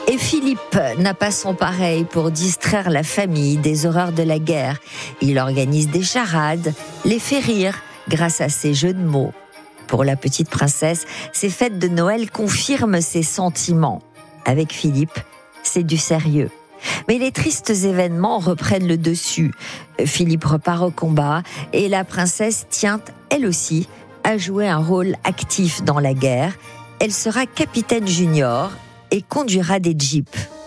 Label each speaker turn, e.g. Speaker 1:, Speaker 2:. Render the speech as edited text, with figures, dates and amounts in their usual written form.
Speaker 1: Et Philippe n'a pas son pareil pour distraire la famille des horreurs de la guerre. Il organise des charades, les fait rire grâce à ses jeux de mots. Pour la petite princesse, ces fêtes de Noël confirment ses sentiments. Avec Philippe, c'est du sérieux. Mais les tristes événements reprennent le dessus. Philippe repart au combat et la princesse tient, elle aussi, à jouer un rôle actif dans la guerre. Elle sera capitaine junior et conduira des jeeps.